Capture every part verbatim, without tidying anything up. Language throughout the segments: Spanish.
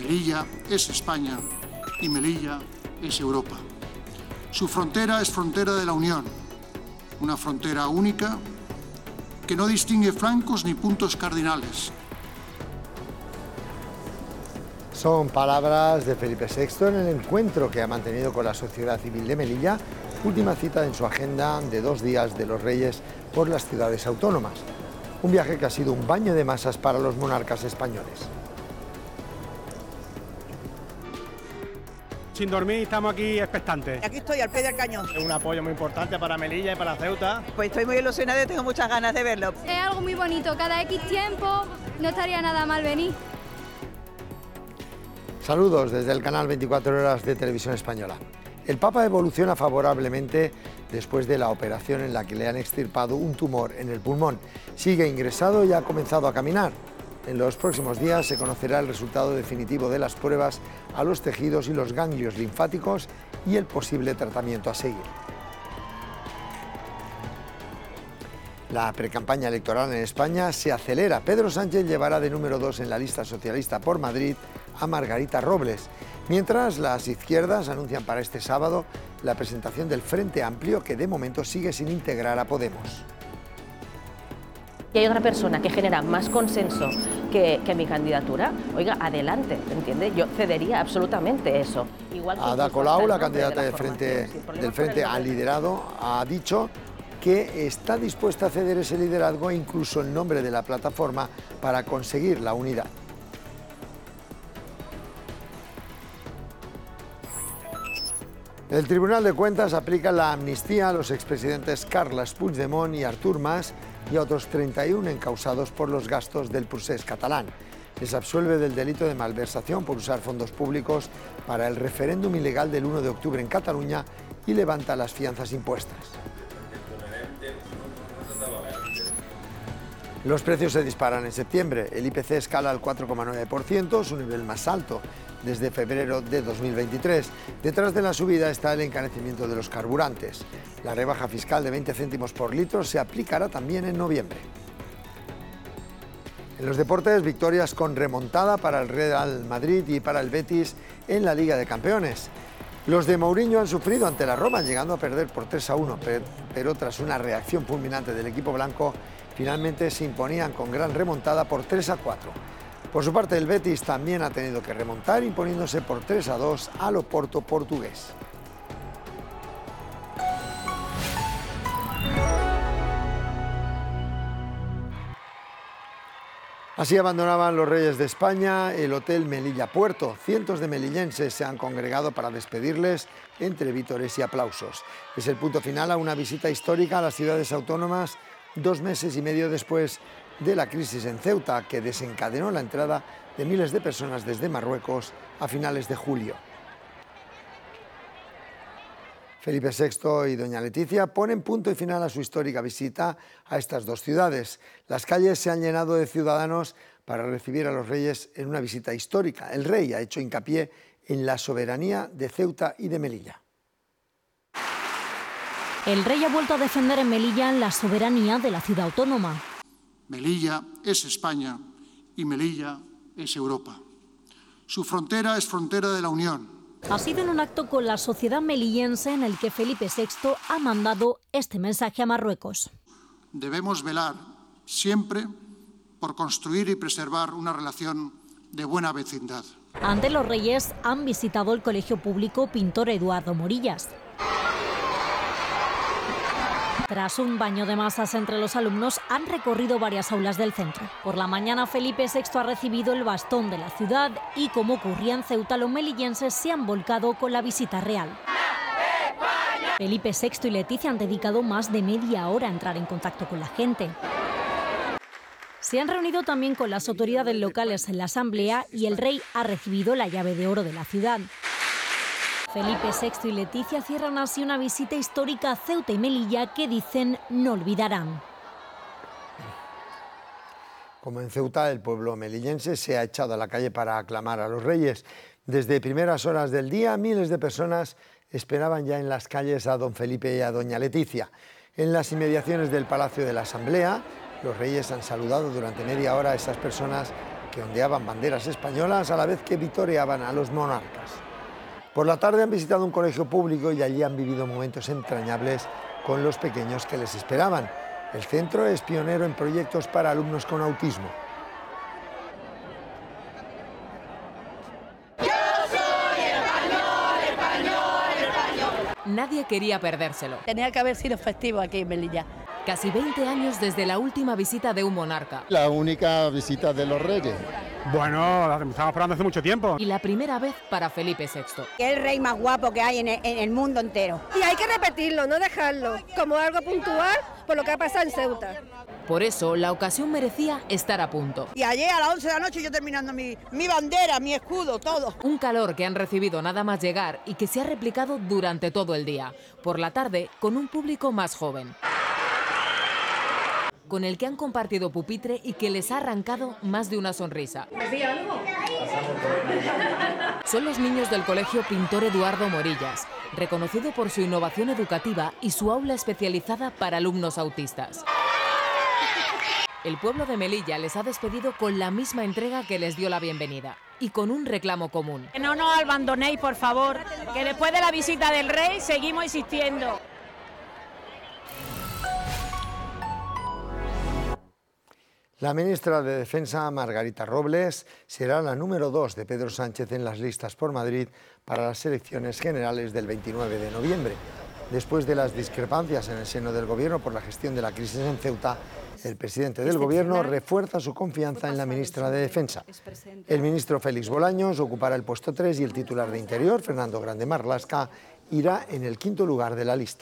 Melilla es España y Melilla es Europa. Su frontera es frontera de la Unión, una frontera única que no distingue flancos ni puntos cardinales. Son palabras de Felipe sexto en el encuentro que ha mantenido con la sociedad civil de Melilla, última cita en su agenda de dos días de los Reyes por las ciudades autónomas. Un viaje que ha sido un baño de masas para los monarcas españoles. Sin dormir, estamos aquí expectantes. Aquí estoy, al pie del cañón. Es un apoyo muy importante para Melilla y para Ceuta. Pues estoy muy ilusionada y tengo muchas ganas de verlo. Es algo muy bonito, cada X tiempo no estaría nada mal venir. Saludos desde el canal veinticuatro horas de Televisión Española. El Papa evoluciona favorablemente después de la operación en la que le han extirpado un tumor en el pulmón. Sigue ingresado y ha comenzado a caminar. En los próximos días se conocerá el resultado definitivo de las pruebas a los tejidos y los ganglios linfáticos y el posible tratamiento a seguir. La precampaña electoral en España se acelera. Pedro Sánchez llevará de número dos en la lista socialista por Madrid a Margarita Robles, mientras las izquierdas anuncian para este sábado la presentación del Frente Amplio, que de momento sigue sin integrar a Podemos. Y hay otra persona que genera más consenso que, que mi candidatura, oiga, adelante, ¿entiende? Yo cedería absolutamente eso. Igual que Ada Colau, la candidata de la del Frente, del frente al liderazgo, liderado, ha dicho que está dispuesta a ceder ese liderazgo e incluso el nombre de la plataforma para conseguir la unidad. El Tribunal de Cuentas aplica la amnistía a los expresidentes Carles Puigdemont y Artur Mas y a otros treinta y uno encausados por los gastos del procés catalán. Les absuelve del delito de malversación por usar fondos públicos para el referéndum ilegal del uno de octubre en Cataluña y levanta las fianzas impuestas. Los precios se disparan en septiembre. El I P C escala al cuatro coma nueve por ciento, su nivel más alto desde febrero de dos mil veintitrés. Detrás de la subida está el encarecimiento de los carburantes. La rebaja fiscal de veinte céntimos por litro se aplicará también en noviembre. En los deportes, victorias con remontada para el Real Madrid y para el Betis en la Liga de Campeones. Los de Mourinho han sufrido ante la Roma, llegando a perder por tres a uno, pero tras una reacción fulminante del equipo blanco, finalmente se imponían con gran remontada por tres a cuatro. Por su parte, el Betis también ha tenido que remontar, imponiéndose por tres a dos al Oporto portugués. Así abandonaban los Reyes de España el Hotel Melilla Puerto. Cientos de melillenses se han congregado para despedirles entre vítores y aplausos. Es el punto final a una visita histórica a las ciudades autónomas dos meses y medio después de la crisis en Ceuta, que desencadenó la entrada de miles de personas desde Marruecos a finales de julio. Felipe sexto y doña Leticia ponen punto y final a su histórica visita a estas dos ciudades. Las calles se han llenado de ciudadanos para recibir a los reyes en una visita histórica. El rey ha hecho hincapié en la soberanía de Ceuta y de Melilla. El rey ha vuelto a defender en Melilla la soberanía de la ciudad autónoma. Melilla es España y Melilla es Europa. Su frontera es frontera de la Unión. Ha sido en un acto con la sociedad melillense en el que Felipe sexto ha mandado este mensaje a Marruecos. Debemos velar siempre por construir y preservar una relación de buena vecindad. Ante los reyes han visitado el colegio público Pintor Eduardo Morillas. Tras un baño de masas entre los alumnos, han recorrido varias aulas del centro. Por la mañana, Felipe sexto ha recibido el bastón de la ciudad y, como ocurría en Ceuta, los melillenses se han volcado con la visita real. Felipe sexto y Leticia han dedicado más de media hora a entrar en contacto con la gente. Se han reunido también con las autoridades locales en la asamblea y el rey ha recibido la llave de oro de la ciudad. Felipe sexto y Leticia cierran así una visita histórica a Ceuta y Melilla que dicen no olvidarán. Como en Ceuta, el pueblo melillense se ha echado a la calle para aclamar a los reyes. Desde primeras horas del día, miles de personas esperaban ya en las calles a don Felipe y a doña Leticia. En las inmediaciones del Palacio de la Asamblea, los reyes han saludado durante media hora a esas personas que que ondeaban banderas españolas a la vez que vitoreaban a los monarcas. Por la tarde han visitado un colegio público y allí han vivido momentos entrañables con los pequeños que les esperaban. El centro es pionero en proyectos para alumnos con autismo. Nadie quería perdérselo. Tenía que haber sido festivo aquí en Melilla. Casi veinte años desde la última visita de un monarca. La única visita de los reyes. Bueno, la estamos esperando hace mucho tiempo. Y la primera vez para Felipe sexto. Es el rey más guapo que hay en el, en el mundo entero. Y hay que repetirlo, no dejarlo, como algo puntual por lo que ha pasado en Ceuta. Por eso, la ocasión merecía estar a punto. Y ayer a las once de la noche yo terminando mi, mi bandera, mi escudo, todo. Un calor que han recibido nada más llegar y que se ha replicado durante todo el día. Por la tarde, con un público más joven, con el que han compartido pupitre y que les ha arrancado más de una sonrisa. Son los niños del Colegio Pintor Eduardo Morillas, reconocido por su innovación educativa y su aula especializada para alumnos autistas. El pueblo de Melilla les ha despedido con la misma entrega que les dio la bienvenida y con un reclamo común. Que no nos abandonéis, por favor, que después de la visita del rey seguimos insistiendo. La ministra de Defensa, Margarita Robles, será la número dos de Pedro Sánchez en las listas por Madrid para las elecciones generales del veintinueve de noviembre. Después de las discrepancias en el seno del Gobierno por la gestión de la crisis en Ceuta, el presidente del Gobierno refuerza su confianza en la ministra de Defensa. El ministro Félix Bolaños ocupará el puesto tres y el titular de Interior, Fernando Grande Marlaska, irá en el quinto lugar de la lista.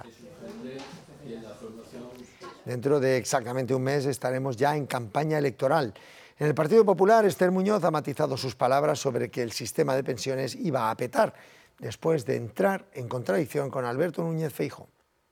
Dentro de exactamente un mes estaremos ya en campaña electoral. En el Partido Popular, Esther Muñoz ha matizado sus palabras sobre que el sistema de pensiones iba a petar, después de entrar en contradicción con Alberto Núñez Feijóo.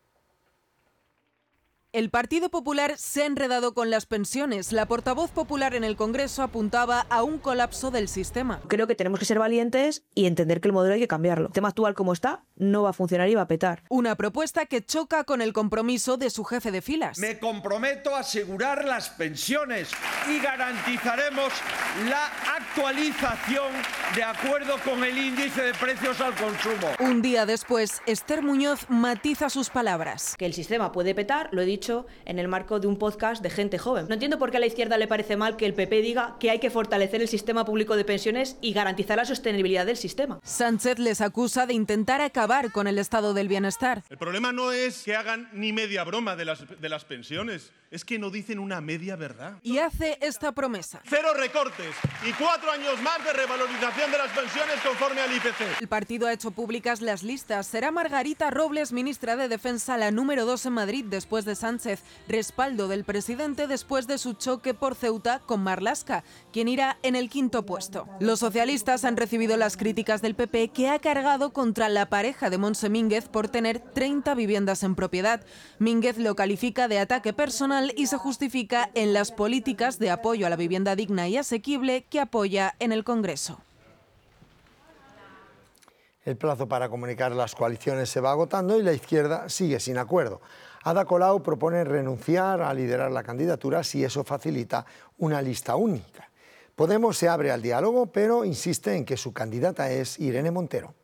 El Partido Popular se ha enredado con las pensiones. La portavoz popular en el Congreso apuntaba a un colapso del sistema. Creo que tenemos que ser valientes y entender que el modelo hay que cambiarlo. El tema actual como está no va a funcionar y va a petar. Una propuesta que choca con el compromiso de su jefe de filas. Me comprometo a asegurar las pensiones y garantizaremos la actualización de acuerdo con el índice de precios al consumo. Un día después, Esther Muñoz matiza sus palabras. Que el sistema puede petar, lo he dicho en el marco de un podcast de gente joven. No entiendo por qué a la izquierda le parece mal que el P P diga que hay que fortalecer el sistema público de pensiones y garantizar la sostenibilidad del sistema. Sánchez les acusa de intentar acabar con el estado del bienestar. El problema no es que hagan ni media broma de las, de las pensiones, es que no dicen una media verdad. Y hace esta promesa. Cero recortes y cuatro años más de revalorización de las pensiones conforme al I P C. El partido ha hecho públicas las listas. Será Margarita Robles, ministra de Defensa, la número dos en Madrid después de Sánchez. Respaldo del presidente después de su choque por Ceuta con Marlaska, quien irá en el quinto puesto. Los socialistas han recibido las críticas del P P, que ha cargado contra la pareja de Montse Mínguez por tener treinta viviendas en propiedad. Mínguez lo califica de ataque personal y se justifica en las políticas de apoyo a la vivienda digna y asequible que apoya en el Congreso. El plazo para comunicar las coaliciones se va agotando y la izquierda sigue sin acuerdo. Ada Colau propone renunciar a liderar la candidatura si eso facilita una lista única. Podemos se abre al diálogo, pero insiste en que su candidata es Irene Montero.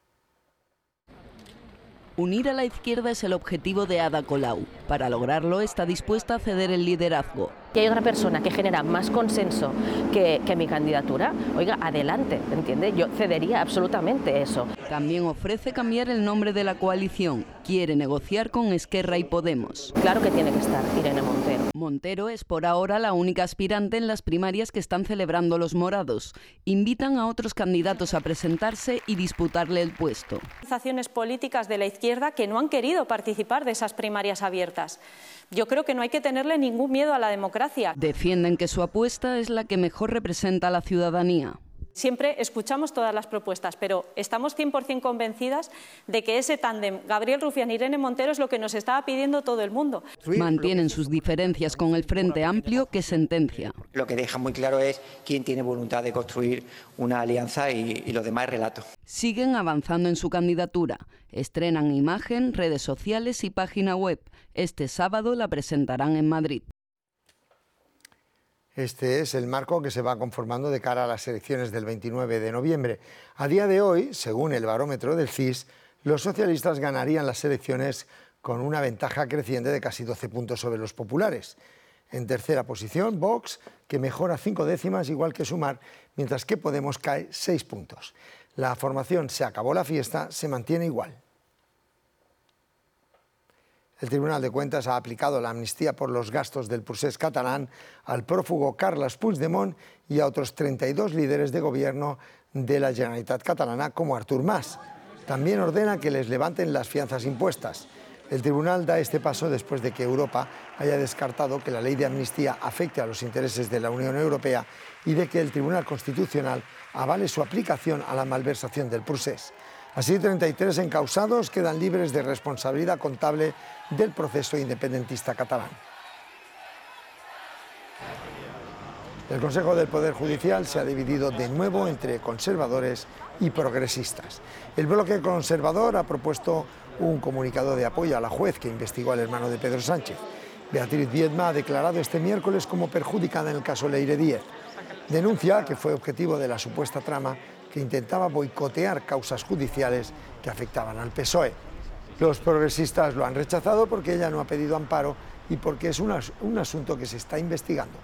Unir a la izquierda es el objetivo de Ada Colau. Para lograrlo está dispuesta a ceder el liderazgo. Y hay otra persona que genera más consenso que, que mi candidatura, oiga, adelante, ¿entiende? Yo cedería absolutamente eso. También ofrece cambiar el nombre de la coalición. Quiere negociar con Esquerra y Podemos. Claro que tiene que estar Irene Montero. Montero es por ahora la única aspirante en las primarias que están celebrando los morados. Invitan a otros candidatos a presentarse y disputarle el puesto. Organizaciones políticas de la izquierda que no han querido participar de esas primarias abiertas. Yo creo que no hay que tenerle ningún miedo a la democracia. Defienden que su apuesta es la que mejor representa a la ciudadanía. Siempre escuchamos todas las propuestas, pero estamos cien por cien convencidas de que ese tándem Gabriel Rufián-Irene Montero es lo que nos estaba pidiendo todo el mundo. Mantienen sus diferencias con el Frente Amplio, que sentencia. Lo que deja muy claro es quién tiene voluntad de construir una alianza y, y lo demás es relato. Siguen avanzando en su candidatura. Estrenan imagen, redes sociales y página web. Este sábado la presentarán en Madrid. Este es el marco que se va conformando de cara a las elecciones del veintinueve de noviembre. A día de hoy, según el barómetro del C I S, los socialistas ganarían las elecciones con una ventaja creciente de casi doce puntos sobre los populares. En tercera posición, Vox, que mejora cinco décimas, igual que Sumar, mientras que Podemos cae seis puntos. La formación Se acabó la fiesta se mantiene igual. El Tribunal de Cuentas ha aplicado la amnistía por los gastos del procés catalán al prófugo Carles Puigdemont y a otros treinta y dos líderes de gobierno de la Generalitat catalana, como Artur Mas. También ordena que les levanten las fianzas impuestas. El tribunal da este paso después de que Europa haya descartado que la ley de amnistía afecte a los intereses de la Unión Europea y de que el Tribunal Constitucional avale su aplicación a la malversación del procés. Así, treinta y tres encausados quedan libres de responsabilidad contable del proceso independentista catalán. El Consejo del Poder Judicial se ha dividido de nuevo entre conservadores y progresistas. El bloque conservador ha propuesto un comunicado de apoyo a la juez que investigó al hermano de Pedro Sánchez. Beatriz Viedma ha declarado este miércoles como perjudicada en el caso Leire Díez. Denuncia que fue objetivo de la supuesta trama que intentaba boicotear causas judiciales que afectaban al P S O E. Los progresistas lo han rechazado porque ella no ha pedido amparo y porque es un, un asunto que se está investigando.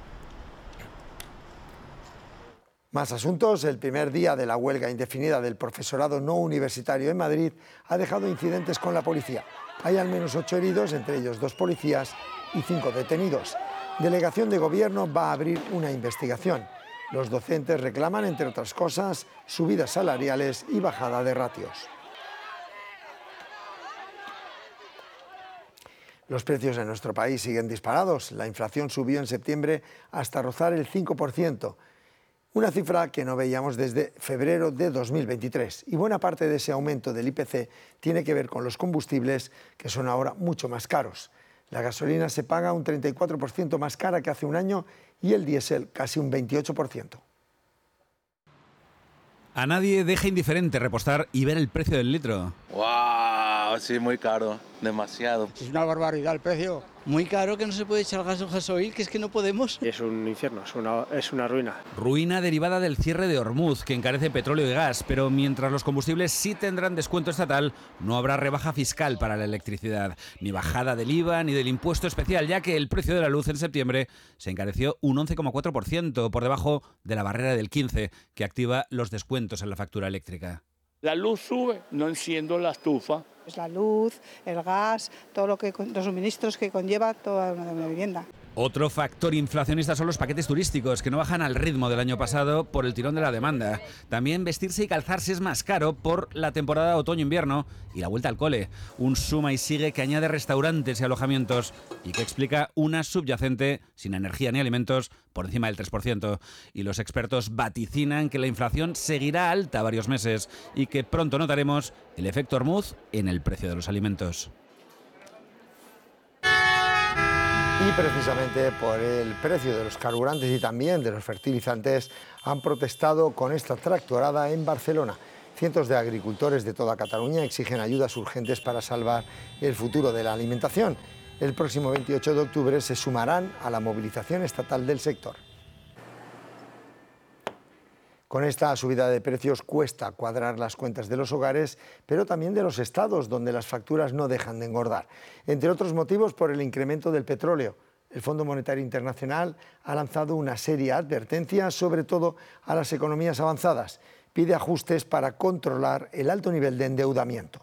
Más asuntos. El primer día de la huelga indefinida del profesorado no universitario en Madrid ha dejado incidentes con la policía. Hay al menos ocho heridos, entre ellos dos policías y cinco detenidos. Delegación de Gobierno va a abrir una investigación. Los docentes reclaman, entre otras cosas, subidas salariales y bajada de ratios. Los precios en nuestro país siguen disparados. La inflación subió en septiembre hasta rozar el cinco por ciento, una cifra que no veíamos desde febrero de dos mil veintitrés. Y buena parte de ese aumento del I P C tiene que ver con los combustibles, que son ahora mucho más caros. La gasolina se paga un treinta y cuatro por ciento más cara que hace un año y el diésel casi un veintiocho por ciento. A nadie deja indiferente repostar y ver el precio del litro. ¡Wow! Sí, muy caro. Demasiado. Es una barbaridad el precio. Muy caro, que no se puede echar gas o gasoil, que es que no podemos. Es un infierno, es una, es una ruina. Ruina derivada del cierre de Hormuz, que encarece petróleo y gas, pero mientras los combustibles sí tendrán descuento estatal, no habrá rebaja fiscal para la electricidad, ni bajada del I V A, ni del impuesto especial, ya que el precio de la luz en septiembre se encareció un once coma cuatro por ciento, por debajo de la barrera del quince por ciento, que activa los descuentos en la factura eléctrica. La luz sube, no enciendo la estufa. Es la luz, el gas, todo lo que los suministros que conlleva toda una vivienda. Otro factor inflacionista son los paquetes turísticos, que no bajan al ritmo del año pasado por el tirón de la demanda. También vestirse y calzarse es más caro por la temporada otoño-invierno y la vuelta al cole. Un suma y sigue que añade restaurantes y alojamientos y que explica una subyacente sin energía ni alimentos por encima del tres por ciento. Y los expertos vaticinan que la inflación seguirá alta varios meses y que pronto notaremos el efecto Hormuz en el precio de los alimentos. Y precisamente por el precio de los carburantes y también de los fertilizantes han protestado con esta tractorada en Barcelona. Cientos de agricultores de toda Cataluña exigen ayudas urgentes para salvar el futuro de la alimentación. El próximo veintiocho de octubre se sumarán a la movilización estatal del sector. Con esta subida de precios cuesta cuadrar las cuentas de los hogares, pero también de los estados, donde las facturas no dejan de engordar. Entre otros motivos, por el incremento del petróleo. El Fondo Monetario Internacional ha lanzado una seria advertencia, sobre todo a las economías avanzadas. Pide ajustes para controlar el alto nivel de endeudamiento.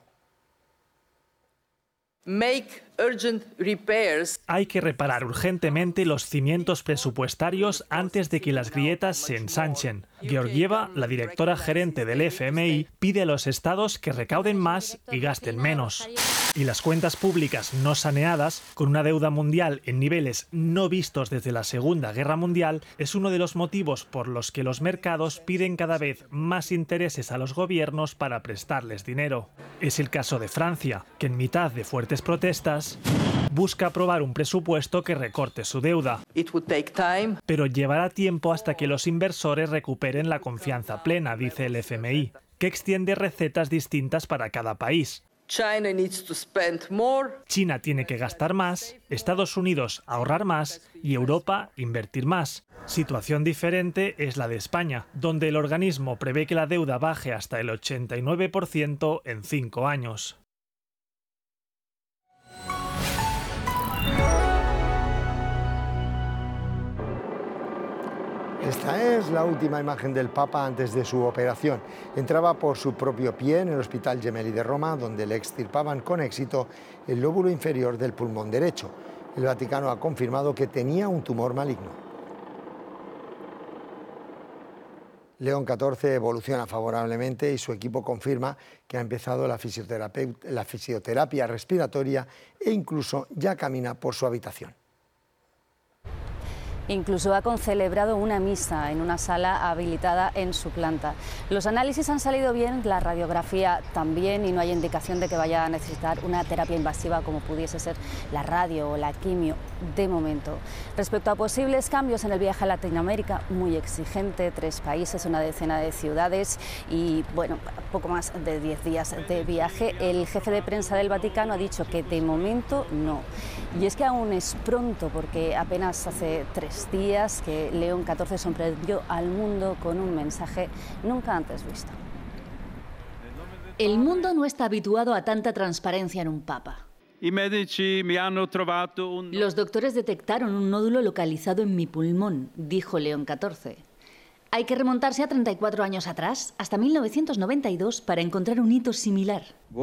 Make urgent repairs. Hay que reparar urgentemente los cimientos presupuestarios antes de que las grietas se ensanchen. Georgieva, la directora gerente del F M I, pide a los estados que recauden más y gasten menos. Y las cuentas públicas no saneadas, con una deuda mundial en niveles no vistos desde la Segunda Guerra Mundial, es uno de los motivos por los que los mercados piden cada vez más intereses a los gobiernos para prestarles dinero. Es el caso de Francia, que en mitad de fuertes protestas busca aprobar un presupuesto que recorte su deuda. It would take time. Pero llevará tiempo hasta que los inversores recuperen la confianza plena, dice el F M I, que extiende recetas distintas para cada país. China needs to spend more. China tiene que gastar más, Estados Unidos ahorrar más y Europa invertir más. Situación diferente es la de España, donde el organismo prevé que la deuda baje hasta el ochenta y nueve por ciento en cinco años. Esta es la última imagen del Papa antes de su operación. Entraba por su propio pie en el Hospital Gemelli de Roma, donde le extirpaban con éxito el lóbulo inferior del pulmón derecho. El Vaticano ha confirmado que tenía un tumor maligno. León catorce evoluciona favorablemente y su equipo confirma que ha empezado la fisioterapia, la fisioterapia respiratoria e incluso ya camina por su habitación. Incluso ha concelebrado una misa en una sala habilitada en su planta. Los análisis han salido bien, la radiografía también, y no hay indicación de que vaya a necesitar una terapia invasiva como pudiese ser la radio o la quimio de momento. Respecto a posibles cambios en el viaje a Latinoamérica, muy exigente, tres países, una decena de ciudades y, bueno, poco más de diez días de viaje. El jefe de prensa del Vaticano ha dicho que de momento no. Y es que aún es pronto, porque apenas hace tres días que León catorce sorprendió al mundo con un mensaje nunca antes visto. El mundo no está habituado a tanta transparencia en un papa. Los doctores detectaron un nódulo localizado en mi pulmón, dijo León catorce. Hay que remontarse a treinta y cuatro años atrás, hasta mil novecientos noventa y dos, para encontrar un hito similar.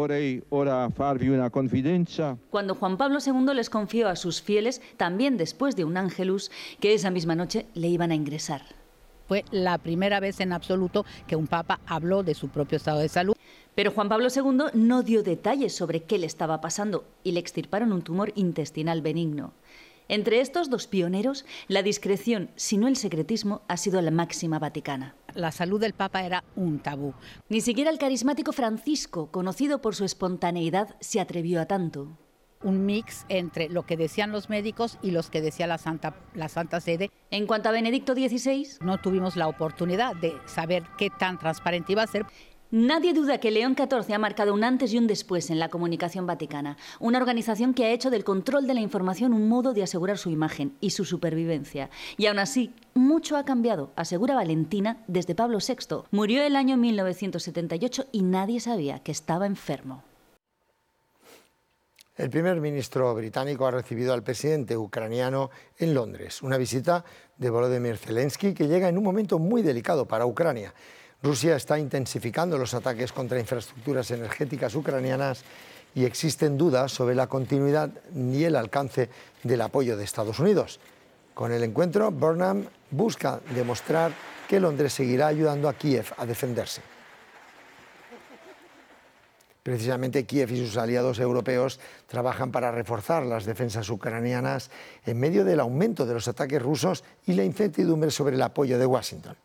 Cuando Juan Pablo segundo les confió a sus fieles, también después de un ángelus, que esa misma noche le iban a ingresar. Fue la primera vez en absoluto que un papa habló de su propio estado de salud. Pero Juan Pablo segundo no dio detalles sobre qué le estaba pasando y le extirparon un tumor intestinal benigno. Entre estos dos pioneros, la discreción, si no el secretismo, ha sido la máxima vaticana. La salud del Papa era un tabú. Ni siquiera el carismático Francisco, conocido por su espontaneidad, se atrevió a tanto. Un mix entre lo que decían los médicos y los que decía la Santa, la Santa Sede. En cuanto a Benedicto dieciséis, no tuvimos la oportunidad de saber qué tan transparente iba a ser. Nadie duda que León catorce ha marcado un antes y un después en la comunicación vaticana, una organización que ha hecho del control de la información un modo de asegurar su imagen y su supervivencia. Y aún así, mucho ha cambiado, asegura Valentina, desde Pablo sexto. Murió el año mil novecientos setenta y ocho y nadie sabía que estaba enfermo. El primer ministro británico ha recibido al presidente ucraniano en Londres, una visita de Volodymyr Zelensky que llega en un momento muy delicado para Ucrania. Rusia está intensificando los ataques contra infraestructuras energéticas ucranianas y existen dudas sobre la continuidad y el alcance del apoyo de Estados Unidos. Con el encuentro, Burnham busca demostrar que Londres seguirá ayudando a Kiev a defenderse. Precisamente Kiev y sus aliados europeos trabajan para reforzar las defensas ucranianas en medio del aumento de los ataques rusos y la incertidumbre sobre el apoyo de Washington.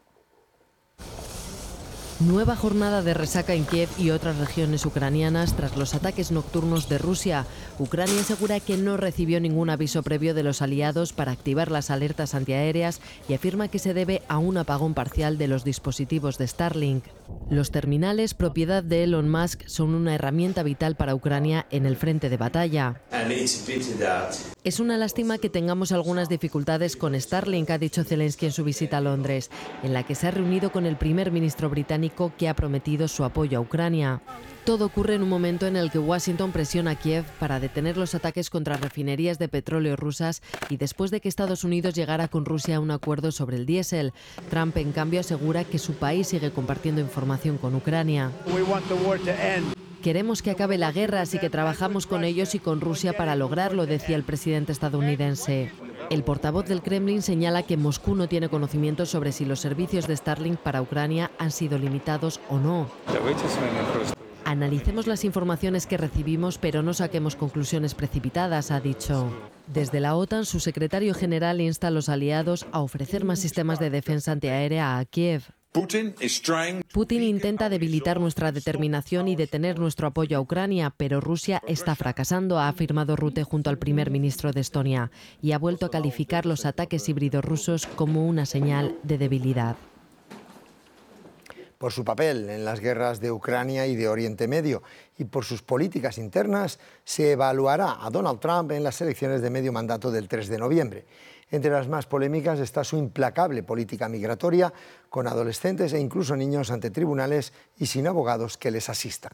Nueva jornada de resaca en Kiev y otras regiones ucranianas tras los ataques nocturnos de Rusia. Ucrania asegura que no recibió ningún aviso previo de los aliados para activar las alertas antiaéreas y afirma que se debe a un apagón parcial de los dispositivos de Starlink. Los terminales, propiedad de Elon Musk, son una herramienta vital para Ucrania en el frente de batalla. Es una lástima que tengamos algunas dificultades con Starlink, ha dicho Zelensky en su visita a Londres, en la que se ha reunido con el primer ministro británico que ha prometido su apoyo a Ucrania. Todo ocurre en un momento en el que Washington presiona a Kiev para detener los ataques contra refinerías de petróleo rusas y después de que Estados Unidos llegara con Rusia a un acuerdo sobre el diésel. Trump, en cambio, asegura que su país sigue compartiendo información con Ucrania. Queremos que acabe la guerra, así que trabajamos con ellos y con Rusia para lograrlo, decía el presidente estadounidense. El portavoz del Kremlin señala que Moscú no tiene conocimiento sobre si los servicios de Starlink para Ucrania han sido limitados o no. Analicemos las informaciones que recibimos, pero no saquemos conclusiones precipitadas, ha dicho. Desde la OTAN, su secretario general insta a los aliados a ofrecer más sistemas de defensa antiaérea a Kiev. Putin intenta debilitar nuestra determinación y detener nuestro apoyo a Ucrania, pero Rusia está fracasando, ha afirmado Rutte junto al primer ministro de Estonia, y ha vuelto a calificar los ataques híbridos rusos como una señal de debilidad. por su papel en las guerras de Ucrania y de Oriente Medio y por sus políticas internas, se evaluará a Donald Trump en las elecciones de medio mandato del tres de noviembre. Entre las más polémicas está su implacable política migratoria, con adolescentes e incluso niños ante tribunales y sin abogados que les asistan.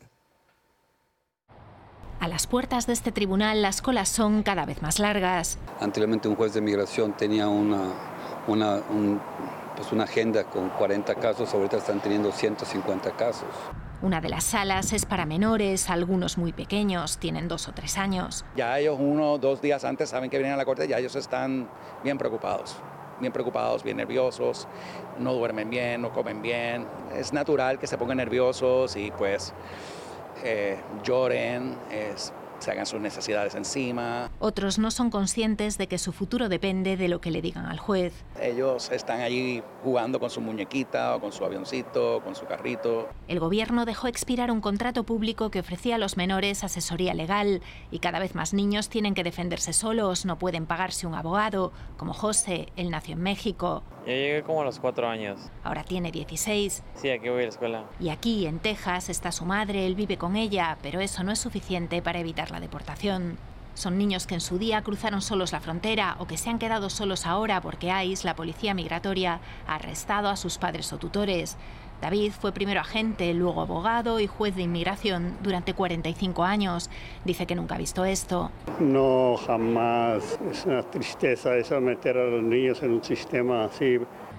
A las puertas de este tribunal las colas son cada vez más largas. Anteriormente un juez de migración tenía una, una, un, pues una agenda con cuarenta casos, ahorita están teniendo ciento cincuenta casos. Una de las salas es para menores, algunos muy pequeños, tienen dos o tres años. Ya ellos uno o dos días antes saben que vienen a la corte, ya ellos están bien preocupados. bien preocupados, bien nerviosos, no duermen bien, no comen bien. Es natural que se pongan nerviosos y pues eh, lloren, es, se hagan sus necesidades encima. Otros no son conscientes de que su futuro depende de lo que le digan al juez. Ellos están allí jugando con su muñequita o con su avioncito, con su carrito. El gobierno dejó expirar un contrato público que ofrecía a los menores asesoría legal y cada vez más niños tienen que defenderse solos, no pueden pagarse un abogado, como José, él nació en México. Yo llegué como a los cuatro años. Ahora tiene dieciséis. Sí, aquí voy a la escuela. Y aquí, en Texas, está su madre, él vive con ella, pero eso no es suficiente para evitar la deportación. Son niños que en su día cruzaron solos la frontera o que se han quedado solos ahora porque ICE, la policía migratoria, ha arrestado a sus padres o tutores. David fue primero agente, luego abogado y juez de inmigración durante cuarenta y cinco años. Dice que nunca ha visto esto. No, jamás. Es una tristeza eso, meter a los niños en un sistema así.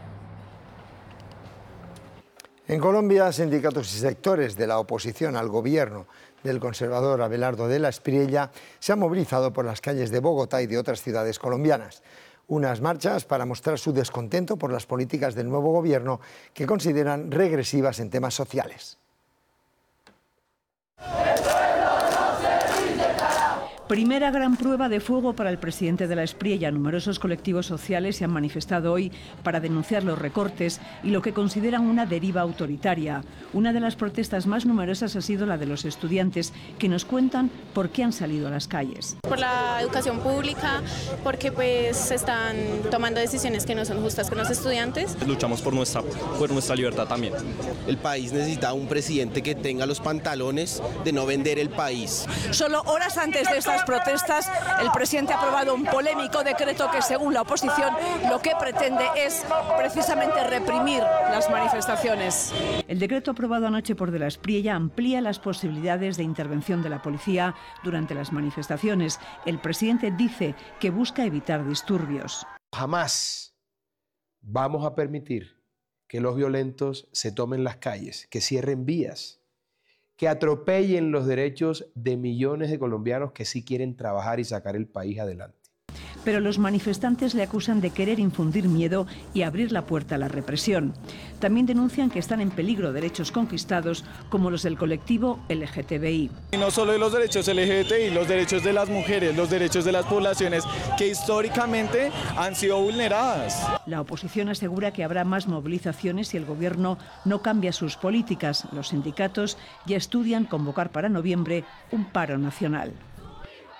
En Colombia, sindicatos y sectores de la oposición al gobierno del conservador Abelardo de la Espriella se han movilizado por las calles de Bogotá y de otras ciudades colombianas. Unas marchas para mostrar su descontento por las políticas del nuevo gobierno que consideran regresivas en temas sociales. Primera gran prueba de fuego para el presidente de la Espriella. Numerosos colectivos sociales se han manifestado hoy para denunciar los recortes y lo que consideran una deriva autoritaria. Una de las protestas más numerosas ha sido la de los estudiantes, que nos cuentan por qué han salido a las calles. Por la educación pública, porque pues se están tomando decisiones que no son justas con los estudiantes. Luchamos por nuestra, por nuestra libertad también. El país necesita un presidente que tenga los pantalones de no vender el país. Solo horas antes de estas protestas, el presidente ha aprobado un polémico decreto que, según la oposición, lo que pretende es precisamente reprimir las manifestaciones. El decreto aprobado anoche por De la Espriella amplía las posibilidades de intervención de la policía durante las manifestaciones. El presidente dice que busca evitar disturbios. Jamás vamos a permitir que los violentos se tomen las calles, que cierren vías, que atropellen los derechos de millones de colombianos que sí quieren trabajar y sacar el país adelante. Pero los manifestantes le acusan de querer infundir miedo y abrir la puerta a la represión. También denuncian que están en peligro derechos conquistados como los del colectivo L G T B I. Y no solo los derechos L G T B I, los derechos de las mujeres, los derechos de las poblaciones que históricamente han sido vulneradas. La oposición asegura que habrá más movilizaciones si el gobierno no cambia sus políticas. Los sindicatos ya estudian convocar para noviembre un paro nacional.